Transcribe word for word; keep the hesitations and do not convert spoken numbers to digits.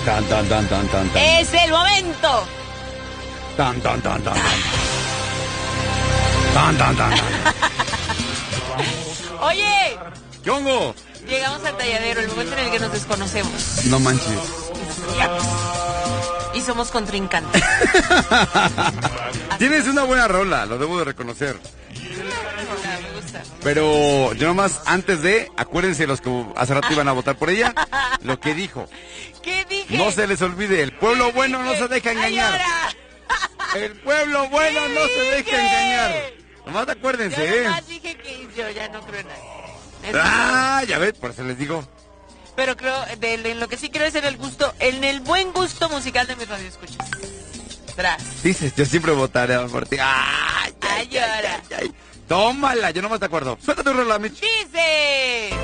Tan, tan, tan, tan, tan, tan. ¡Es el momento! Tan, tan, tan, tan, tan. Tan, tan, tan, tan. Oye, ¿Qué hongo? llegamos al talladero, el momento en el que nos desconocemos. No manches. Y somos contrincantes. Tienes una buena rola, lo debo de reconocer. Me gusta. Pero yo nomás, antes de, acuérdense los que hace rato iban a votar por ella, lo que dijo. ¿Qué dije? No se les olvide, el pueblo bueno no dije? se deja engañar. Ay, ahora. El pueblo bueno ¿Qué no se deja dije? engañar. Nomás acuérdense, Yo ¿eh? nomás dije que yo ya no creo en nadie. Eso Ah, ya ves, por eso les digo. no. Pero creo, de, de- en lo que sí creo es en el gusto, en el buen gusto musical de mis radioescuchas. Tras. Dices, yo siempre votaré por ti. Ay, Ay, ahora. ay. Tómala, yo nomás te acuerdo. Suelta tu rola, Mitch. Dice.